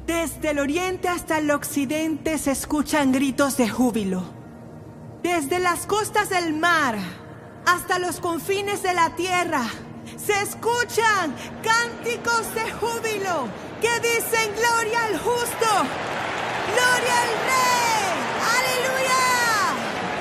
Desde el oriente hasta el occidente se escuchan gritos de júbilo. Desde las costas del mar hasta los confines de la tierra se escuchan cánticos de júbilo que dicen gloria al justo, gloria al